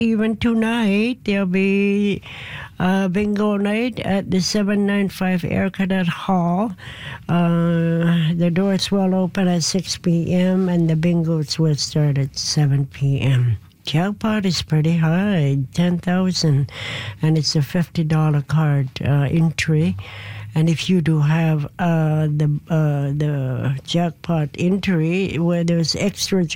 Even tonight, there'll be bingo night at the 795 Air Cadet Hall. The doors will open at 6 p.m. and the bingos will start at 7 p.m. Jackpot is pretty high, 10,000, and it's a $50 card entry. And if you do have the jackpot entry where there's extra